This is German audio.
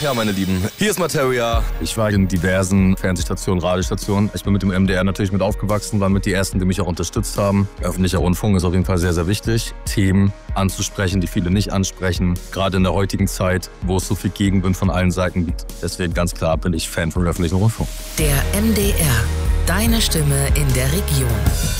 Ja, meine Lieben, hier ist Materia. Ich war in diversen Fernsehstationen, Radiostationen. Ich bin mit dem MDR natürlich mit aufgewachsen, waren mit die Ersten, die mich auch unterstützt haben. Öffentlicher Rundfunk ist auf jeden Fall sehr, sehr wichtig. Themen anzusprechen, die viele nicht ansprechen. Gerade in der heutigen Zeit, wo es so viel Gegenwind von allen Seiten gibt. Deswegen ganz klar bin ich Fan vom öffentlichen Rundfunk. Der MDR, deine Stimme in der Region.